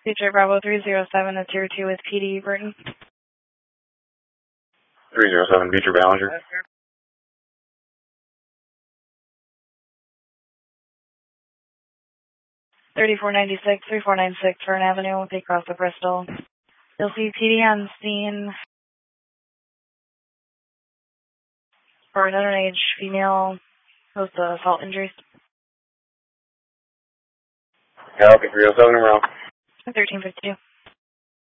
Detroit Bravo 307, that's your 2 with PD Burton. 307, Beecher Ballinger. 3496, 3496 Fern Avenue, take across to Bristol. You'll see PD on scene for an underage female with assault injuries. Copy, 307 around. 1352.